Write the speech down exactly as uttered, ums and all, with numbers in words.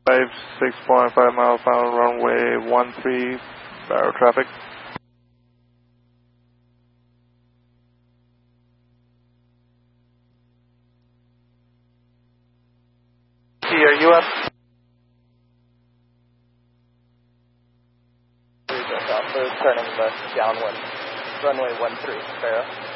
five, six point five miles per hour, runway one three, barrel traffic. Are you up? Turning left downwind, runway one three, Barrow.